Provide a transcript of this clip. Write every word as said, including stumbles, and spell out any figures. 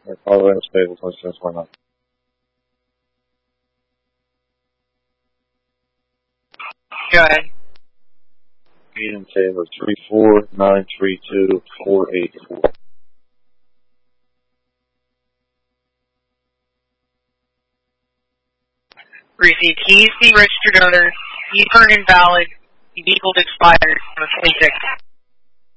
Or Colorado Stable, so that's why not. Go ahead. Eden Taylor, three four nine three two four eight four. Received keys, the registered owner, keys are invalid, the vehicle expired on the twenty-sixth.